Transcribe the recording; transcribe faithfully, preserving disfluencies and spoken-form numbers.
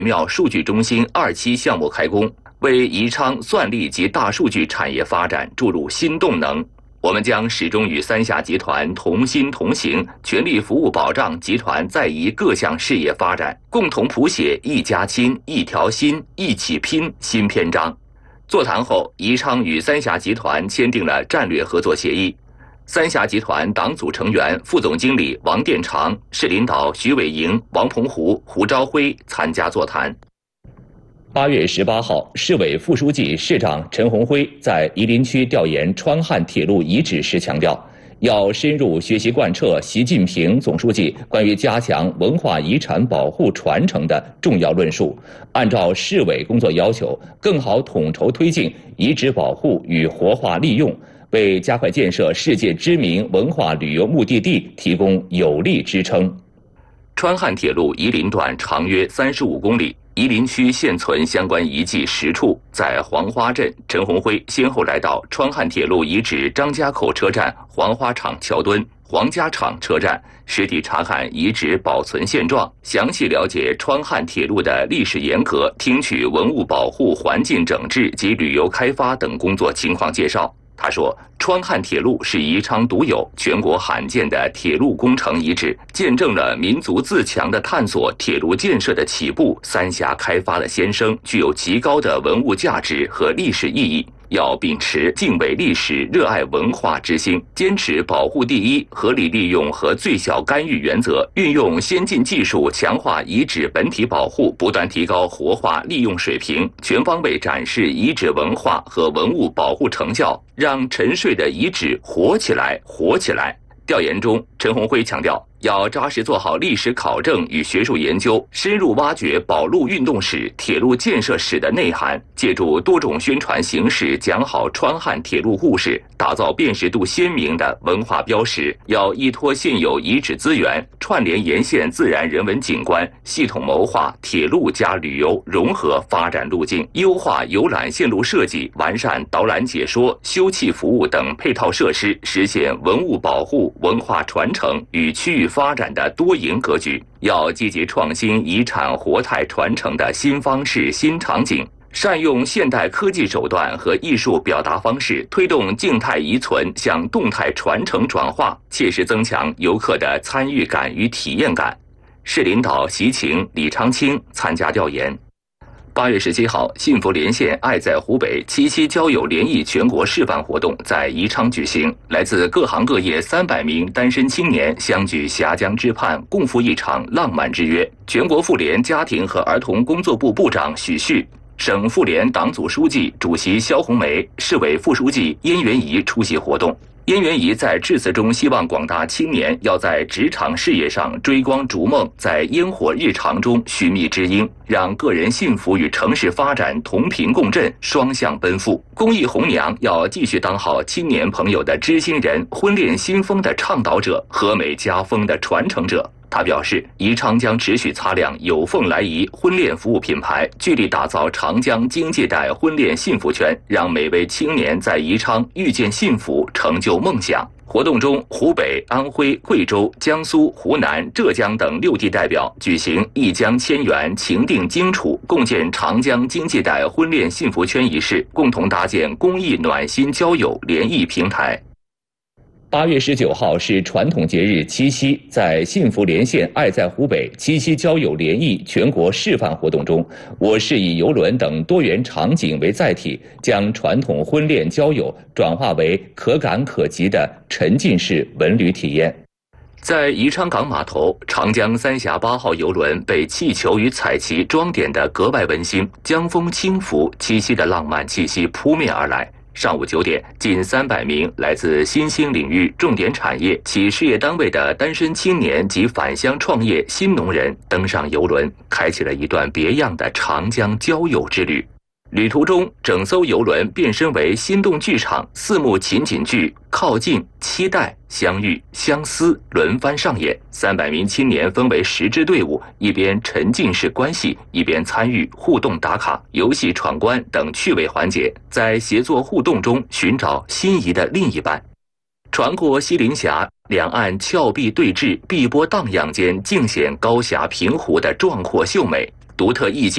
庙数据中心二期项目开工，为宜昌算力及大数据产业发展注入新动能。我们将始终与三峡集团同心同行，全力服务保障集团在宜各项事业发展，共同谱写一家亲、一条心、一起拼新篇章。座谈后，宜昌与三峡集团签订了战略合作协议。三峡集团党组成员、副总经理王殿长、市领导徐伟莹、王鹏湖、胡朝辉参加座谈。八月十八号，市委副书记、市长陈宏辉在宜林区调研川汉铁路遗址时强调，要深入学习贯彻习近平总书记关于加强文化遗产保护传承的重要论述，按照市委工作要求，更好统筹推进遗址保护与活化利用，为加快建设世界知名文化旅游目的地提供有力支撑。川汉铁路宜林段长约三十五公里。宜林区现存相关遗迹十处，在黄花镇，陈宏辉先后来到川汉铁路遗址张家口车站、黄花厂桥墩、黄家厂车站，实地查看遗址保存现状，详细了解川汉铁路的历史沿革，听取文物保护、环境整治及旅游开发等工作情况介绍。他说，川汉铁路是宜昌独有、全国罕见的铁路工程遗址，见证了民族自强的探索、铁路建设的起步、三峡开发的先声，具有极高的文物价值和历史意义。要秉持敬畏历史、热爱文化之心，坚持保护第一、合理利用和最小干预原则，运用先进技术强化遗址本体保护，不断提高活化利用水平，全方位展示遗址文化和文物保护成效，让沉睡的遗址活起来、活起来。调研中，陈宏辉强调，要扎实做好历史考证与学术研究，深入挖掘保路运动史、铁路建设史的内涵，借助多种宣传形式讲好川汉铁路故事，打造辨识度鲜明的文化标识。要依托现有遗址资源，串联沿线自然人文景观，系统谋划铁路加旅游融合发展路径，优化游览线路设计，完善导览解说、修葺服务等配套设施，实现文物保护、文化传承与区域发展的多赢格局。要积极创新遗产活态传承的新方式、新场景，善用现代科技手段和艺术表达方式，推动静态遗存向动态传承转化，切实增强游客的参与感与体验感。市领导习晴、李昌清参加调研。八月十七号，幸福连线爱在湖北七夕交友联谊全国示范活动在宜昌举行，来自各行各业三百名单身青年相聚峡江之畔，共赴一场浪漫之约。全国妇联家庭和儿童工作部部长许旭、省妇联党组书记、主席肖红梅、市委副书记燕元仪出席活动。燕元仪在致辞中希望广大青年要在职场事业上追光逐梦，在烟火日常中寻觅知音，让个人幸福与城市发展同频共振，双向奔赴。公益红娘要继续当好青年朋友的知心人，婚恋新风的倡导者，和美家风的传承者。他表示，宜昌将持续擦亮有凤来仪婚恋服务品牌，聚力打造长江经济带婚恋幸福圈，让每位青年在宜昌遇见幸福，成就梦想。活动中，湖北、安徽、贵州、江苏、湖南、浙江等六地代表举行一江千源情定荆楚，共建长江经济带婚恋幸福圈仪式，共同搭建公益暖心交友联谊平台。八月十九号是传统节日七夕，在幸福连线爱在湖北七夕交友联谊全国示范活动中，我市以邮轮等多元场景为载体，将传统婚恋交友转化为可感可及的沉浸式文旅体验。在宜昌港码头，长江三峡八号邮轮被气球与彩旗装点得格外温馨，江风轻拂，七夕的浪漫气息扑面而来。上午九点，近三百名来自新兴领域、重点产业企事业单位的单身青年及返乡创业新农人登上邮轮，开启了一段别样的长江交友之旅。旅途中，整艘邮轮变身为心动剧场，四幕情景剧靠近、期待、相遇、相思轮番上演。三百名青年分为十支队伍，一边沉浸式关系，一边参与互动打卡、游戏闯关等趣味环节，在协作互动中寻找心仪的另一半。船过西陵峡，两岸峭壁对峙，碧波荡漾间尽显高峡平湖的壮阔秀美。 独特意境。